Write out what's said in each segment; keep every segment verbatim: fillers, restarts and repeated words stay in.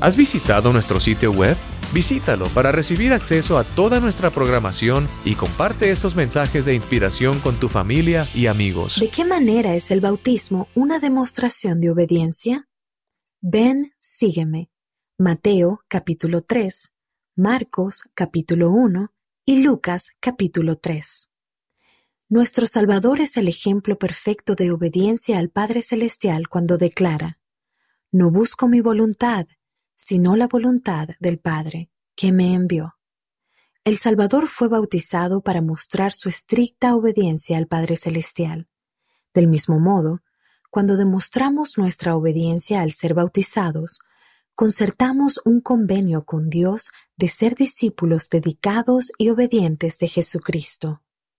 ¿Has visitado nuestro sitio web? Visítalo para recibir acceso a toda nuestra programación y comparte esos mensajes de inspiración con tu familia y amigos. ¿De qué manera es el bautismo una demostración de obediencia? Ven, sígueme. Mateo capítulo tres, Marcos capítulo uno y Lucas capítulo tres. Nuestro Salvador es el ejemplo perfecto de obediencia al Padre Celestial cuando declara: no busco mi voluntad, sino la voluntad del Padre, que me envió. El Salvador fue bautizado para mostrar su estricta obediencia al Padre Celestial. Del mismo modo, cuando demostramos nuestra obediencia al ser bautizados, concertamos un convenio con Dios de ser discípulos dedicados y obedientes de Jesucristo.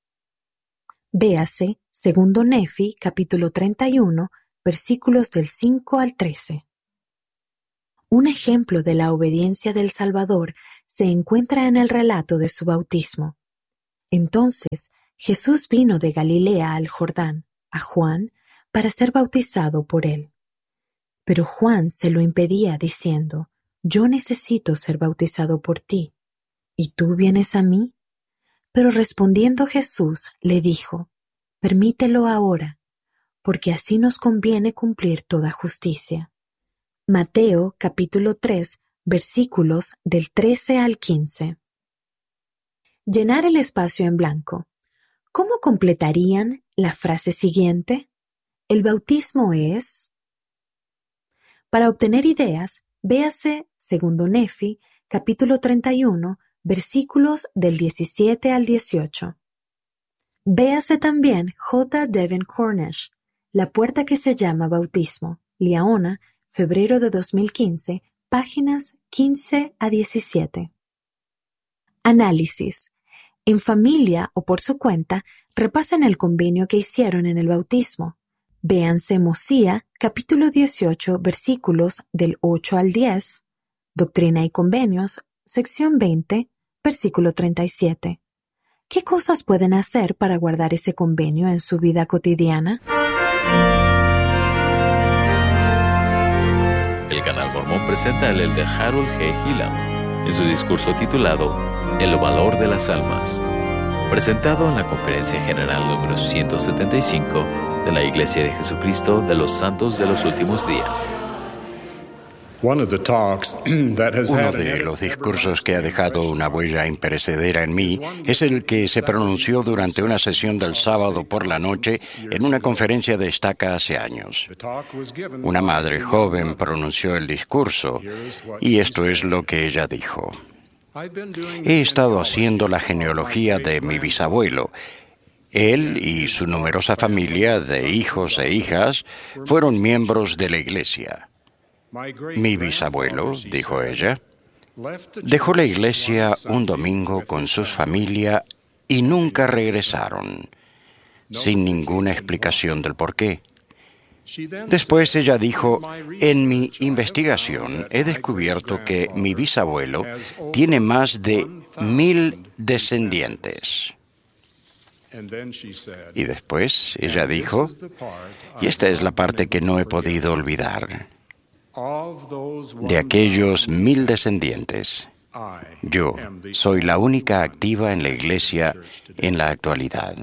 Véase segundo Nefi, capítulo treinta y uno, versículos del cinco al trece. Un ejemplo de la obediencia del Salvador se encuentra en el relato de su bautismo. Entonces, Jesús vino de Galilea al Jordán, a Juan, para ser bautizado por él. Pero Juan se lo impedía diciendo: yo necesito ser bautizado por ti, ¿y tú vienes a mí? Pero respondiendo Jesús le dijo: permítelo ahora, porque así nos conviene cumplir toda justicia. Mateo capítulo tres, versículos del trece al quince. Llenar el espacio en blanco. ¿Cómo completarían la frase siguiente? El bautismo es... Para obtener ideas, véase segundo Nefi, capítulo treinta y uno, versículos del diecisiete al dieciocho. Véase también J. Devin Cornish, La puerta que se llama bautismo, Liaona, febrero de dos mil quince, páginas quince a diecisiete. Análisis. En familia o por su cuenta, repasen el convenio que hicieron en el bautismo. Véanse Mosía, capítulo dieciocho, versículos del ocho al diez, Doctrina y Convenios, sección veinte, versículo treinta y siete. ¿Qué cosas pueden hacer para guardar ese convenio en su vida cotidiana? El Canal Mormón presenta al elder Harold G. Hillam en su discurso titulado El valor de las almas, presentado en la Conferencia General número ciento setenta y cinco de la Iglesia de Jesucristo de los Santos de los Últimos Días. Uno de los discursos que ha dejado una huella imperecedera en mí es el que se pronunció durante una sesión del sábado por la noche en una conferencia de estaca hace años. Una madre joven pronunció el discurso y esto es lo que ella dijo. He estado haciendo la genealogía de mi bisabuelo. Él y su numerosa familia de hijos e hijas fueron miembros de la iglesia. Mi bisabuelo, dijo ella, dejó la iglesia un domingo con su familia y nunca regresaron, sin ninguna explicación del por qué. Después ella dijo, en mi investigación he descubierto que mi bisabuelo tiene más de mil descendientes. Y después ella dijo, y esta es la parte que no he podido olvidar, de aquellos mil descendientes, yo soy la única activa en la iglesia en la actualidad.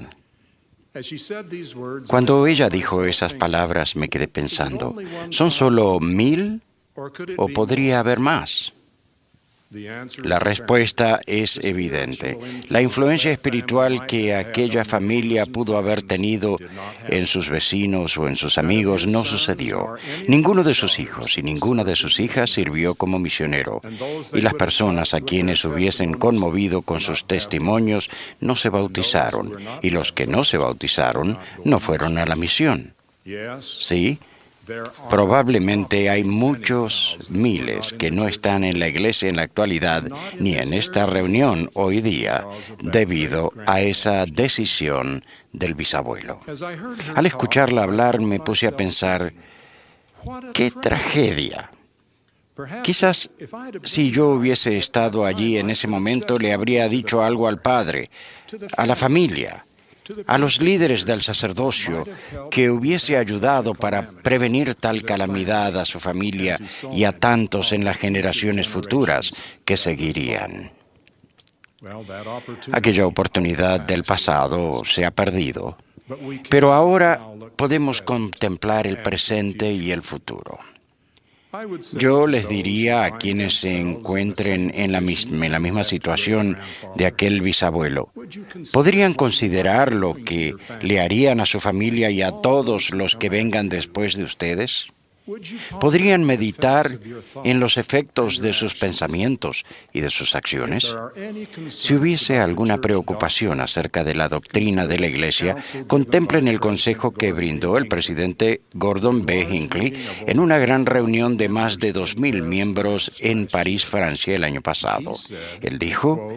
Cuando ella dijo esas palabras me quedé pensando, ¿son solo mil o podría haber más? La respuesta es evidente. La influencia espiritual que aquella familia pudo haber tenido en sus vecinos o en sus amigos no sucedió. Ninguno de sus hijos y ninguna de sus hijas sirvió como misionero, y las personas a quienes hubiesen conmovido con sus testimonios no se bautizaron, y los que no se bautizaron no fueron a la misión. Sí, probablemente hay muchos miles que no están en la iglesia en la actualidad ni en esta reunión hoy día debido a esa decisión del bisabuelo. Al escucharla hablar me puse a pensar, ¡qué tragedia! Quizás si yo hubiese estado allí en ese momento le habría dicho algo al padre, a la familia, a los líderes del sacerdocio que hubiese ayudado para prevenir tal calamidad a su familia y a tantos en las generaciones futuras que seguirían. Aquella oportunidad del pasado se ha perdido, pero ahora podemos contemplar el presente y el futuro. Yo les diría a quienes se encuentren en la, misma, en la misma situación de aquel bisabuelo, ¿podrían considerar lo que le harían a su familia y a todos los que vengan después de ustedes? ¿Podrían meditar en los efectos de sus pensamientos y de sus acciones? Si hubiese alguna preocupación acerca de la doctrina de la Iglesia, contemplen el consejo que brindó el presidente Gordon B. Hinckley en una gran reunión de más de dos mil miembros en París, Francia, el año pasado. Él dijo: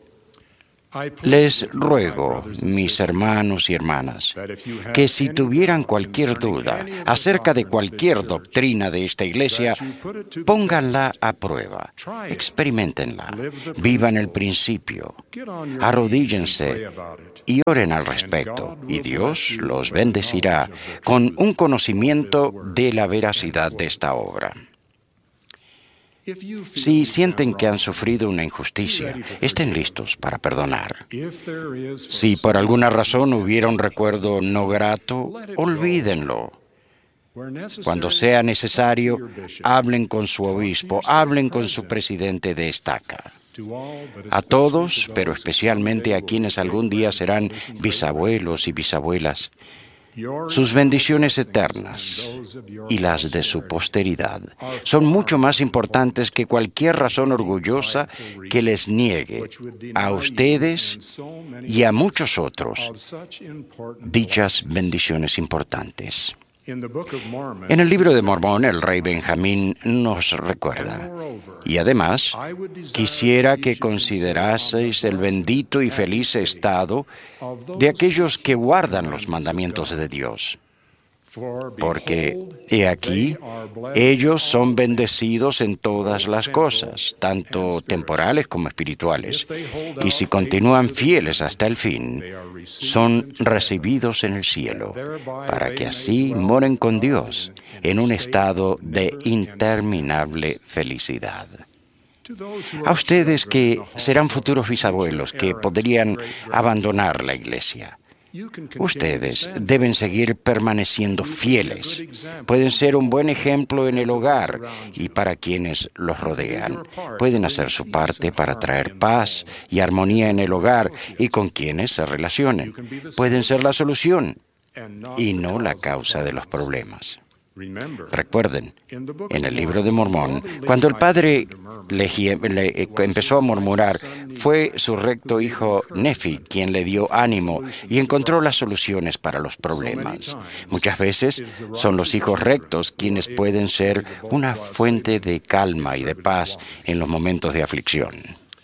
les ruego, mis hermanos y hermanas, que si tuvieran cualquier duda acerca de cualquier doctrina de esta Iglesia, pónganla a prueba, experiméntenla, vivan el principio, arrodíllense y oren al respecto, y Dios los bendecirá con un conocimiento de la veracidad de esta obra. Si sienten que han sufrido una injusticia, estén listos para perdonar. Si por alguna razón hubiera un recuerdo no grato, olvídenlo. Cuando sea necesario, hablen con su obispo, hablen con su presidente de estaca. A todos, pero especialmente a quienes algún día serán bisabuelos y bisabuelas, sus bendiciones eternas y las de su posteridad son mucho más importantes que cualquier razón orgullosa que les niegue a ustedes y a muchos otros dichas bendiciones importantes. En el libro de Mormón, el rey Benjamín nos recuerda: y además, quisiera que consideraseis el bendito y feliz estado de aquellos que guardan los mandamientos de Dios. Porque, he aquí, ellos son bendecidos en todas las cosas, tanto temporales como espirituales, y si continúan fieles hasta el fin, son recibidos en el cielo, para que así moren con Dios en un estado de interminable felicidad. A ustedes que serán futuros bisabuelos que podrían abandonar la Iglesia, ustedes deben seguir permaneciendo fieles. Pueden ser un buen ejemplo en el hogar y para quienes los rodean. Pueden hacer su parte para traer paz y armonía en el hogar y con quienes se relacionen. Pueden ser la solución y no la causa de los problemas. Recuerden, en el libro de Mormón, cuando el padre le, le, empezó a murmurar, fue su recto hijo Nefi quien le dio ánimo y encontró las soluciones para los problemas. Muchas veces son los hijos rectos quienes pueden ser una fuente de calma y de paz en los momentos de aflicción.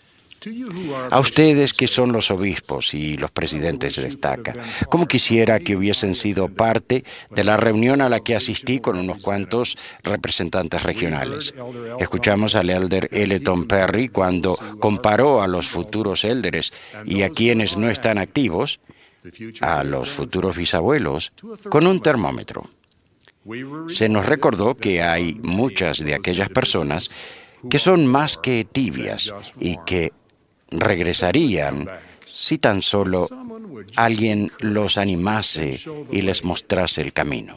A ustedes que son los obispos y los presidentes de estaca, ¿cómo quisiera que hubiesen sido parte de la reunión a la que asistí con unos cuantos representantes regionales? Escuchamos al elder Elton Perry cuando comparó a los futuros élderes y a quienes no están activos, a los futuros bisabuelos, con un termómetro. Se nos recordó que hay muchas de aquellas personas que son más que tibias y que regresarían si tan solo alguien los animase y les mostrase el camino.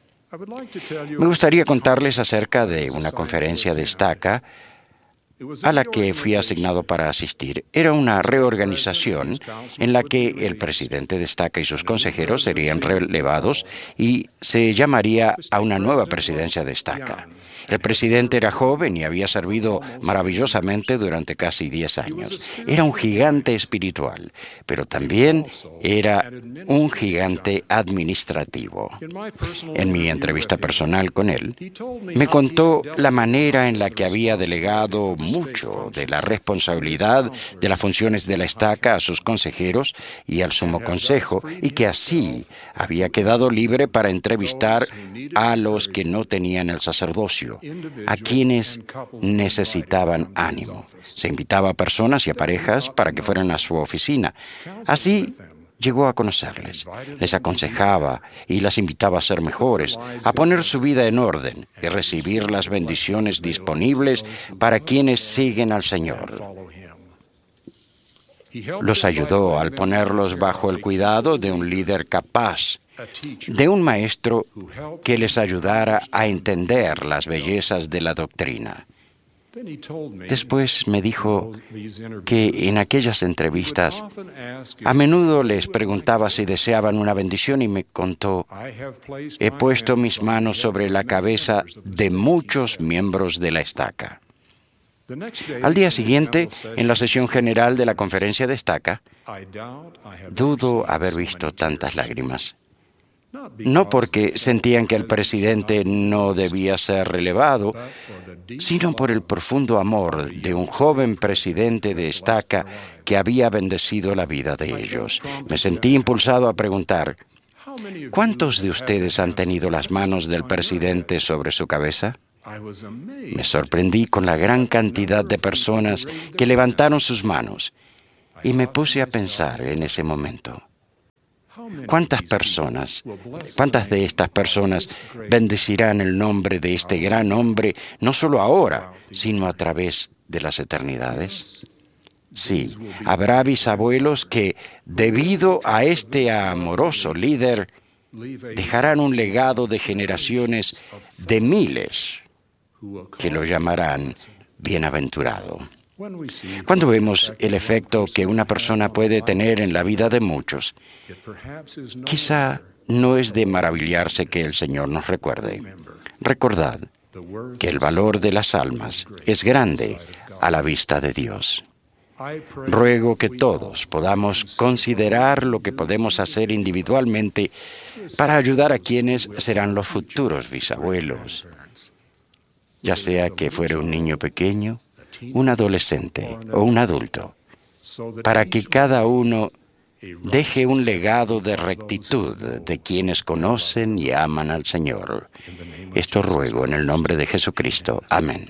Me gustaría contarles acerca de una conferencia de estaca a la que fui asignado para asistir. Era una reorganización en la que el presidente de estaca y sus consejeros serían relevados y se llamaría a una nueva presidencia de estaca. El presidente era joven y había servido maravillosamente durante casi diez años. Era un gigante espiritual, pero también era un gigante administrativo. En mi entrevista personal con él, me contó la manera en la que había delegado mucho de la responsabilidad de las funciones de la estaca a sus consejeros y al sumo consejo, y que así había quedado libre para entrevistar a los que no tenían el sacerdocio, a quienes necesitaban ánimo. Se invitaba a personas y a parejas para que fueran a su oficina. Así llegó a conocerles, les aconsejaba y las invitaba a ser mejores, a poner su vida en orden y recibir las bendiciones disponibles para quienes siguen al Señor. Los ayudó al ponerlos bajo el cuidado de un líder capaz, de un maestro que les ayudara a entender las bellezas de la doctrina. Después me dijo que en aquellas entrevistas a menudo les preguntaba si deseaban una bendición y me contó: he puesto mis manos sobre la cabeza de muchos miembros de la estaca. Al día siguiente, en la sesión general de la conferencia de estaca, dudo haber visto tantas lágrimas. No porque sentían que el presidente no debía ser relevado, sino por el profundo amor de un joven presidente de estaca que había bendecido la vida de ellos. Me sentí impulsado a preguntar: ¿cuántos de ustedes han tenido las manos del presidente sobre su cabeza? Me sorprendí con la gran cantidad de personas que levantaron sus manos y me puse a pensar en ese momento: ¿cuántas personas, cuántas de estas personas bendecirán el nombre de este gran hombre, no solo ahora, sino a través de las eternidades? Sí, habrá bisabuelos que, debido a este amoroso líder, dejarán un legado de generaciones de miles que lo llamarán bienaventurado. Cuando vemos el efecto que una persona puede tener en la vida de muchos, quizá no es de maravillarse que el Señor nos recuerde. Recordad que el valor de las almas es grande a la vista de Dios. Ruego que todos podamos considerar lo que podemos hacer individualmente para ayudar a quienes serán los futuros bisabuelos, ya sea que fuera un niño pequeño, un adolescente o un adulto, para que cada uno deje un legado de rectitud de quienes conocen y aman al Señor. Esto ruego en el nombre de Jesucristo. Amén.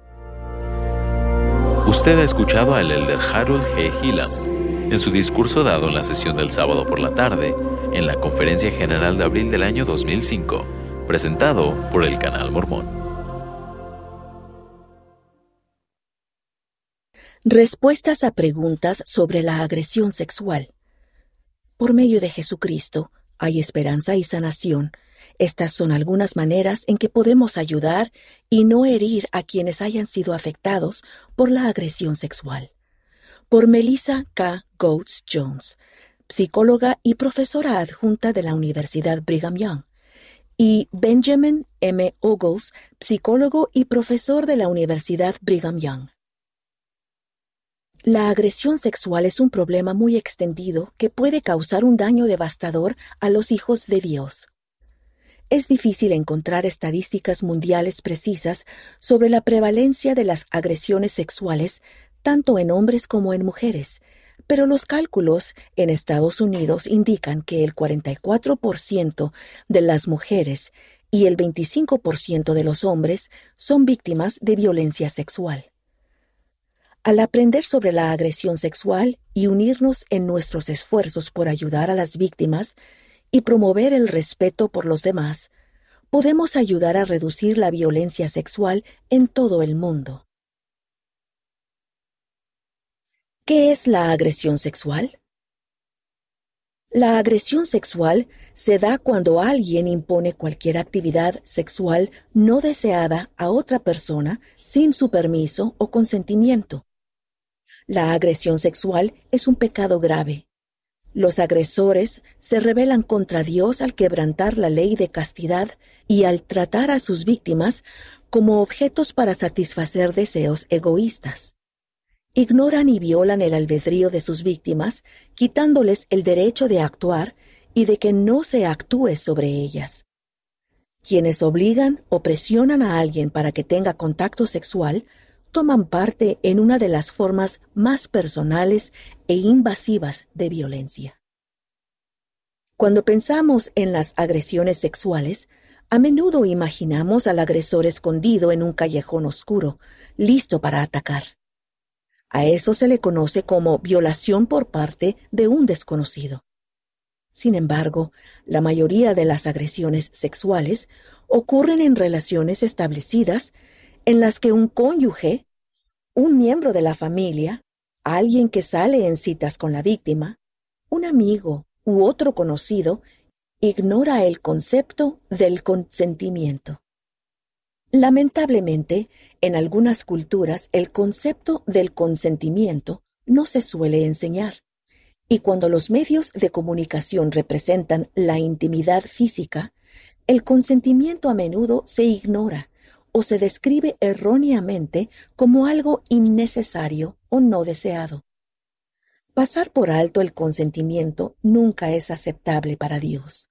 Usted ha escuchado al elder Harold G. Hillam en su discurso dado en la sesión del sábado por la tarde en la Conferencia General de abril del año dos mil cinco, presentado por el Canal Mormón. Respuestas a preguntas sobre la agresión sexual. Por medio de Jesucristo hay esperanza y sanación. Estas son algunas maneras en que podemos ayudar y no herir a quienes hayan sido afectados por la agresión sexual. Por Melissa K. Goetz Jones, psicóloga y profesora adjunta de la Universidad Brigham Young, y Benjamin M. Ogles, psicólogo y profesor de la Universidad Brigham Young. La agresión sexual es un problema muy extendido que puede causar un daño devastador a los hijos de Dios. Es difícil encontrar estadísticas mundiales precisas sobre la prevalencia de las agresiones sexuales tanto en hombres como en mujeres, pero los cálculos en Estados Unidos indican que el cuarenta y cuatro por ciento de las mujeres y el veinticinco por ciento de los hombres son víctimas de violencia sexual. Al aprender sobre la agresión sexual y unirnos en nuestros esfuerzos por ayudar a las víctimas y promover el respeto por los demás, podemos ayudar a reducir la violencia sexual en todo el mundo. ¿Qué es la agresión sexual? La agresión sexual se da cuando alguien impone cualquier actividad sexual no deseada a otra persona sin su permiso o consentimiento. La agresión sexual es un pecado grave. Los agresores se rebelan contra Dios al quebrantar la ley de castidad y al tratar a sus víctimas como objetos para satisfacer deseos egoístas. Ignoran y violan el albedrío de sus víctimas, quitándoles el derecho de actuar y de que no se actúe sobre ellas. Quienes obligan o presionan a alguien para que tenga contacto sexual toman parte en una de las formas más personales e invasivas de violencia. Cuando pensamos en las agresiones sexuales, a menudo imaginamos al agresor escondido en un callejón oscuro, listo para atacar. A eso se le conoce como violación por parte de un desconocido. Sin embargo, la mayoría de las agresiones sexuales ocurren en relaciones establecidas en las que un cónyuge, un miembro de la familia, alguien que sale en citas con la víctima, un amigo u otro conocido, ignora el concepto del consentimiento. Lamentablemente, en algunas culturas el concepto del consentimiento no se suele enseñar, y cuando los medios de comunicación representan la intimidad física, el consentimiento a menudo se ignora o se describe erróneamente como algo innecesario o no deseado. Pasar por alto el consentimiento nunca es aceptable para Dios.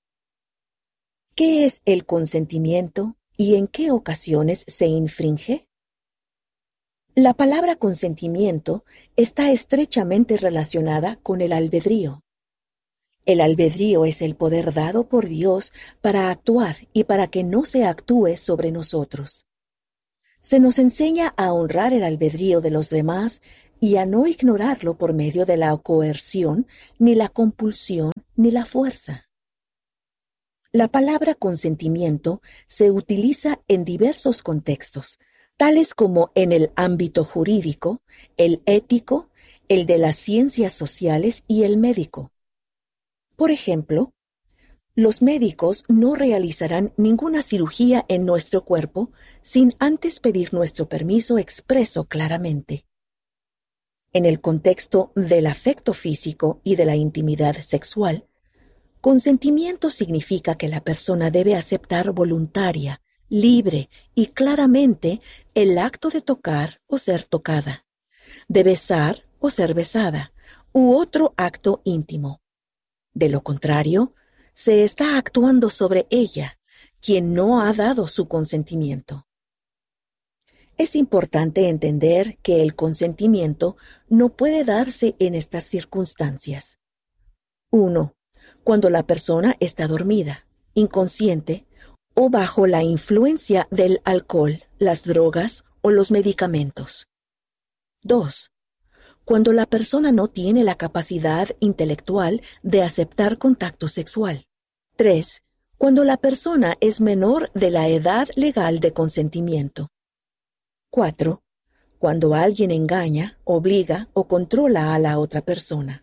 ¿Qué es el consentimiento y en qué ocasiones se infringe? La palabra consentimiento está estrechamente relacionada con el albedrío. El albedrío es el poder dado por Dios para actuar y para que no se actúe sobre nosotros. Se nos enseña a honrar el albedrío de los demás y a no ignorarlo por medio de la coerción, ni la compulsión, ni la fuerza. La palabra consentimiento se utiliza en diversos contextos, tales como en el ámbito jurídico, el ético, el de las ciencias sociales y el médico. Por ejemplo, los médicos no realizarán ninguna cirugía en nuestro cuerpo sin antes pedir nuestro permiso expreso claramente. En el contexto del afecto físico y de la intimidad sexual, consentimiento significa que la persona debe aceptar voluntaria, libre y claramente el acto de tocar o ser tocada, de besar o ser besada, u otro acto íntimo. De lo contrario, se está actuando sobre ella, quien no ha dado su consentimiento. Es importante entender que el consentimiento no puede darse en estas circunstancias. uno. Cuando la persona está dormida, inconsciente o bajo la influencia del alcohol, las drogas o los medicamentos. dos. Cuando la persona no tiene la capacidad intelectual de aceptar contacto sexual. tres. Cuando la persona es menor de la edad legal de consentimiento. cuatro. Cuando alguien engaña, obliga o controla a la otra persona.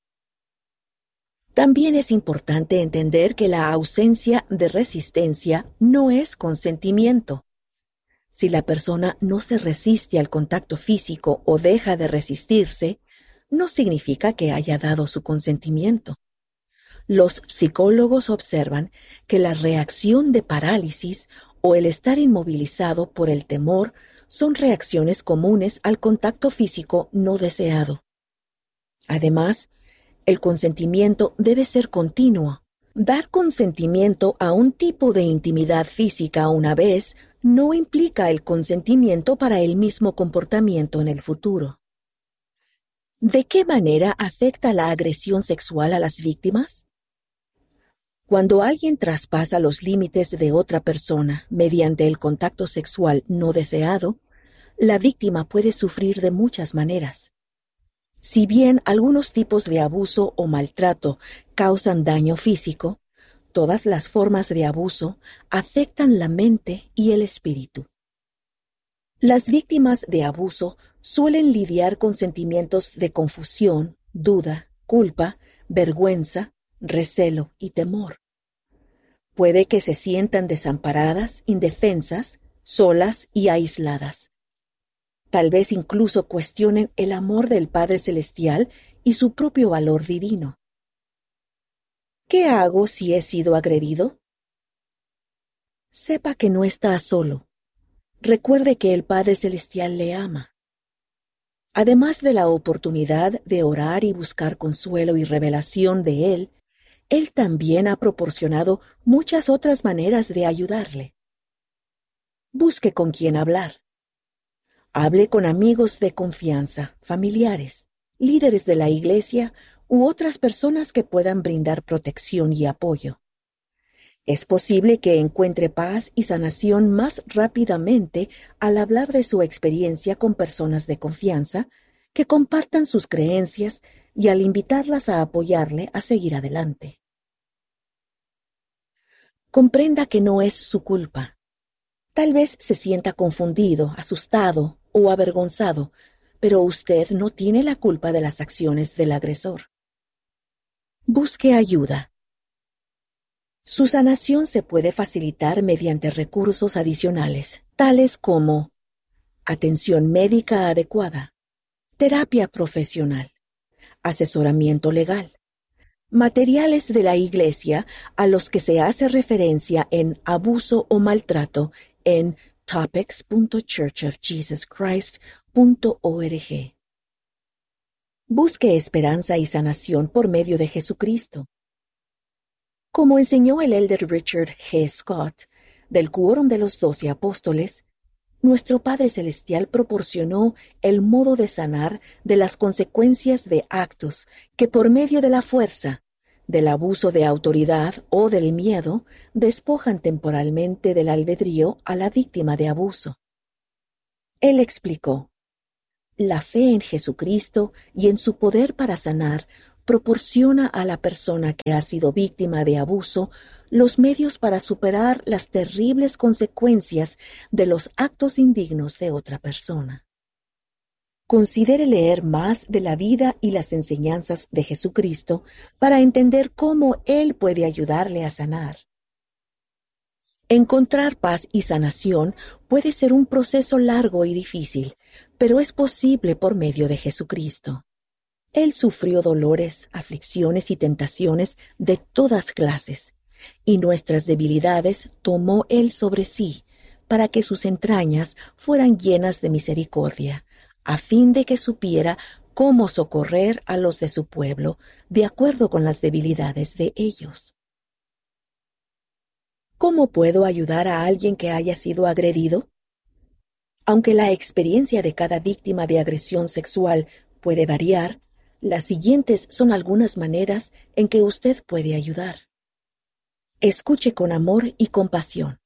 También es importante entender que la ausencia de resistencia no es consentimiento. Si la persona no se resiste al contacto físico o deja de resistirse, no significa que haya dado su consentimiento. Los psicólogos observan que la reacción de parálisis o el estar inmovilizado por el temor son reacciones comunes al contacto físico no deseado. Además, el consentimiento debe ser continuo. Dar consentimiento a un tipo de intimidad física una vez no implica el consentimiento para el mismo comportamiento en el futuro. ¿De qué manera afecta la agresión sexual a las víctimas? Cuando alguien traspasa los límites de otra persona mediante el contacto sexual no deseado, la víctima puede sufrir de muchas maneras. Si bien algunos tipos de abuso o maltrato causan daño físico, todas las formas de abuso afectan la mente y el espíritu. Las víctimas de abuso suelen lidiar con sentimientos de confusión, duda, culpa, vergüenza, recelo y temor. Puede que se sientan desamparadas, indefensas, solas y aisladas. Tal vez incluso cuestionen el amor del Padre Celestial y su propio valor divino. ¿Qué hago si he sido agredido? Sepa que no está solo. Recuerde que el Padre Celestial le ama. Además de la oportunidad de orar y buscar consuelo y revelación de Él, Él también ha proporcionado muchas otras maneras de ayudarle. Busque con quién hablar. Hable con amigos de confianza, familiares, líderes de la iglesia u otras personas que puedan brindar protección y apoyo. Es posible que encuentre paz y sanación más rápidamente al hablar de su experiencia con personas de confianza que compartan sus creencias y al invitarlas a apoyarle a seguir adelante. Comprenda que no es su culpa. Tal vez se sienta confundido, asustado o avergonzado, pero usted no tiene la culpa de las acciones del agresor. Busque ayuda. Su sanación se puede facilitar mediante recursos adicionales, tales como atención médica adecuada, terapia profesional, asesoramiento legal, materiales de la Iglesia a los que se hace referencia en Abuso o Maltrato en topics punto church of jesus christ punto org. Busque esperanza y sanación por medio de Jesucristo. Como enseñó el elder Richard G. Scott, del Quórum de los Doce Apóstoles, nuestro Padre Celestial proporcionó el modo de sanar de las consecuencias de actos que por medio de la fuerza, del abuso de autoridad o del miedo, despojan temporalmente del albedrío a la víctima de abuso. Él explicó: la fe en Jesucristo y en su poder para sanar proporciona a la persona que ha sido víctima de abuso los medios para superar las terribles consecuencias de los actos indignos de otra persona. Considere leer más de la vida y las enseñanzas de Jesucristo para entender cómo Él puede ayudarle a sanar. Encontrar paz y sanación puede ser un proceso largo y difícil, pero es posible por medio de Jesucristo. Él sufrió dolores, aflicciones y tentaciones de todas clases, y nuestras debilidades tomó Él sobre sí, para que sus entrañas fueran llenas de misericordia, a fin de que supiera cómo socorrer a los de su pueblo, de acuerdo con las debilidades de ellos. ¿Cómo puedo ayudar a alguien que haya sido agredido? Aunque la experiencia de cada víctima de agresión sexual puede variar, las siguientes son algunas maneras en que usted puede ayudar. Escuche con amor y compasión.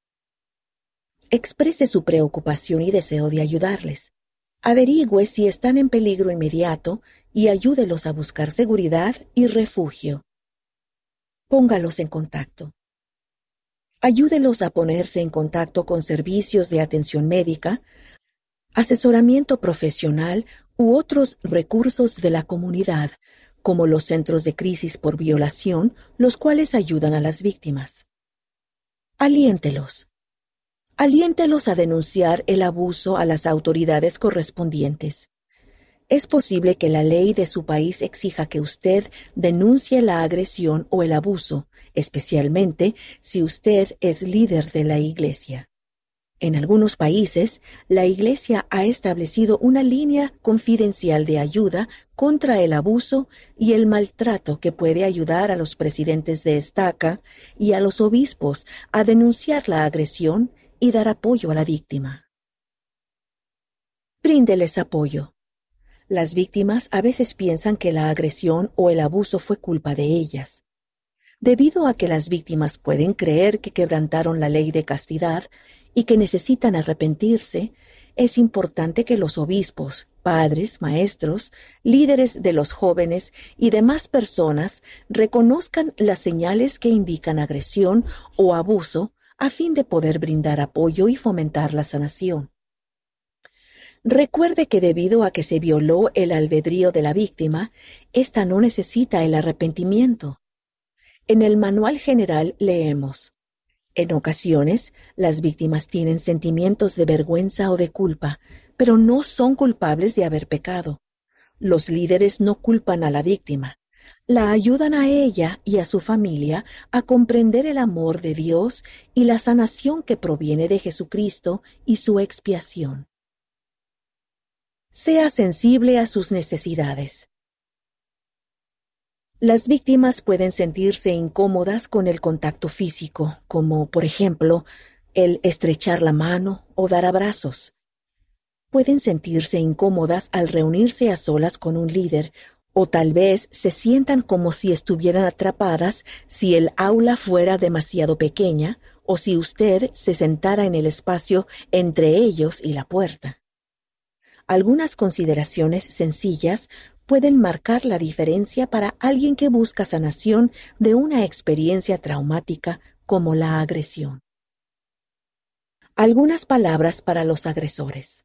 Exprese su preocupación y deseo de ayudarles. Averigüe si están en peligro inmediato y ayúdelos a buscar seguridad y refugio. Póngalos en contacto. Ayúdelos a ponerse en contacto con servicios de atención médica, asesoramiento profesional u otros recursos de la comunidad, como los centros de crisis por violación, los cuales ayudan a las víctimas. Aliéntelos. Aliéntelos a denunciar el abuso a las autoridades correspondientes. Es posible que la ley de su país exija que usted denuncie la agresión o el abuso, especialmente si usted es líder de la Iglesia. En algunos países, la Iglesia ha establecido una línea confidencial de ayuda contra el abuso y el maltrato que puede ayudar a los presidentes de estaca y a los obispos a denunciar la agresión y dar apoyo a la víctima. Bríndeles apoyo. Las víctimas a veces piensan que la agresión o el abuso fue culpa de ellas. Debido a que las víctimas pueden creer que quebrantaron la ley de castidad y que necesitan arrepentirse, es importante que los obispos, padres, maestros, líderes de los jóvenes y demás personas reconozcan las señales que indican agresión o abuso a fin de poder brindar apoyo y fomentar la sanación. Recuerde que debido a que se violó el albedrío de la víctima, ésta no necesita el arrepentimiento. En el manual general leemos: en ocasiones, las víctimas tienen sentimientos de vergüenza o de culpa, pero no son culpables de haber pecado. Los líderes no culpan a la víctima. La ayudan a ella y a su familia a comprender el amor de Dios y la sanación que proviene de Jesucristo y su expiación. Sea sensible a sus necesidades. Las víctimas pueden sentirse incómodas con el contacto físico, como, por ejemplo, el estrechar la mano o dar abrazos. Pueden sentirse incómodas al reunirse a solas con un líder, o tal vez se sientan como si estuvieran atrapadas si el aula fuera demasiado pequeña o si usted se sentara en el espacio entre ellos y la puerta. Algunas consideraciones sencillas pueden marcar la diferencia para alguien que busca sanación de una experiencia traumática como la agresión. Algunas palabras para los agresores.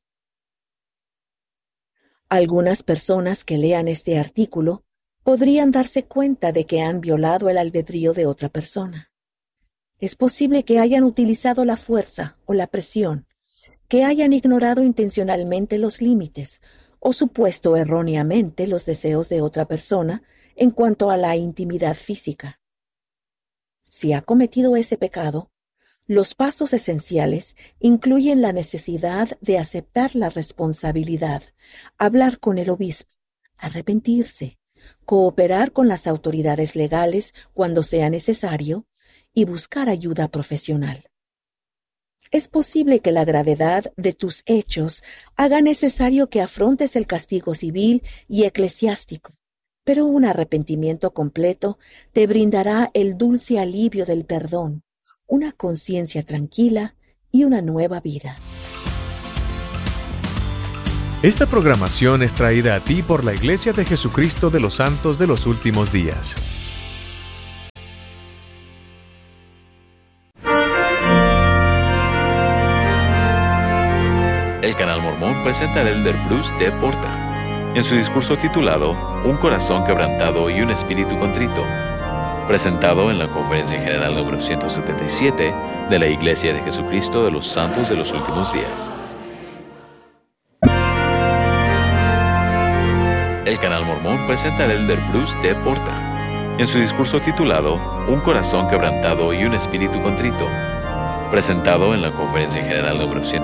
Algunas personas que lean este artículo podrían darse cuenta de que han violado el albedrío de otra persona. Es posible que hayan utilizado la fuerza o la presión, que hayan ignorado intencionalmente los límites o supuesto erróneamente los deseos de otra persona en cuanto a la intimidad física. Si ha cometido ese pecado, los pasos esenciales incluyen la necesidad de aceptar la responsabilidad, hablar con el obispo, arrepentirse, cooperar con las autoridades legales cuando sea necesario y buscar ayuda profesional. Es posible que la gravedad de tus hechos haga necesario que afrontes el castigo civil y eclesiástico, pero un arrepentimiento completo te brindará el dulce alivio del perdón, una conciencia tranquila y una nueva vida. Esta programación es traída a ti por la Iglesia de Jesucristo de los Santos de los Últimos Días. El Canal Mormón presenta al Elder Bruce D. Porter en su discurso titulado Un corazón quebrantado y un espíritu contrito, presentado en la Conferencia General número ciento setenta y siete de la Iglesia de Jesucristo de los Santos de los Últimos Días. El Canal Mormón presenta al Elder Bruce D. Porter en su discurso titulado Un corazón quebrantado y un espíritu contrito, presentado en la Conferencia General número ciento